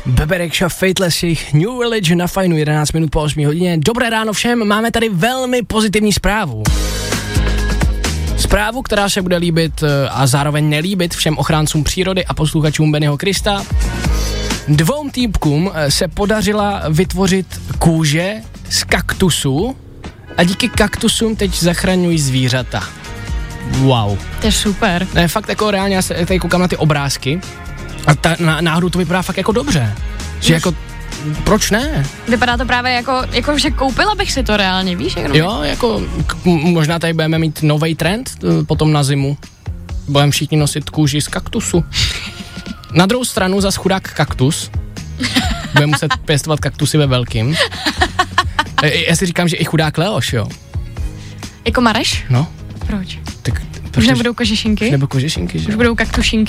Beberek Show, Fateless, jejich New Religion na Fajnu, 11 minut po 8 hodině. Dobré ráno všem, máme tady velmi pozitivní zprávu. Zprávu, která se bude líbit a zároveň nelíbit všem ochráncům přírody a posluchačům Bennyho Krista. 2 týpkům se podařila vytvořit kůže z kaktusu a díky kaktusům teď zachraňují zvířata. Wow. To je super. Ne, fakt jako reálně, já se tady koukám na ty obrázky a náhodou to vypadá fakt jako dobře. Že jako, proč ne? Vypadá to právě jako že koupila bych si to reálně, víš? Jo, jako možná tady budeme mít nový trend potom na zimu. Budeme všichni nosit kůži z kaktusu. Na druhou stranu zas chudák kaktus. Bude muset pěstovat kaktusy ve velkým. Já si říkám, že i chudák Leoš, jo. Jako Mareš? No. Proč? Tak, už nebudou kožešinky? Nebo kožešinky, že? Už budou kaktušinky.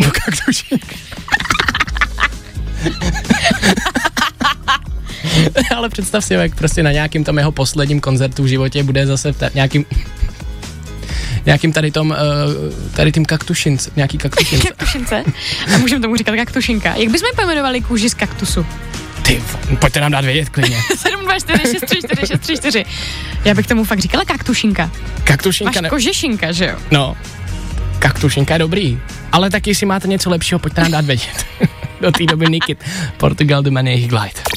Ale představ si, jak prostě na nějakým tam jeho posledním koncertu v životě bude zase nějakým tady tím kaktušince, nějaký kaktušince. Kaktušince? A můžeme tomu říkat kaktušinka. Jak bychom pojmenovali kůži z kaktusu? Ty, pojďte nám dát vědět klidně. 724634634. Já bych tomu fakt říkala kaktušinka. Kaktušinka. Máš kožešinka, že jo? No, kaktušinka je dobrý. Ale taky, jestli máte něco lepšího, pojďte nám dát vědět. Do té doby Nikit, Portugal, The Man, jejich Glide.